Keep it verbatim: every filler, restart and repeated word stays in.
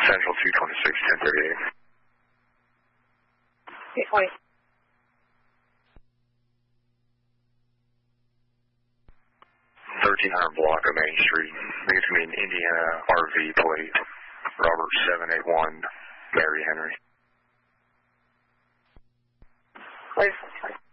Central two twenty-six, ten thirty-eight. two twenty. thirteen hundred block of Main Street. I think it's going to be an Indiana R V plate. Robert seven eight one, Mary Henry. Please.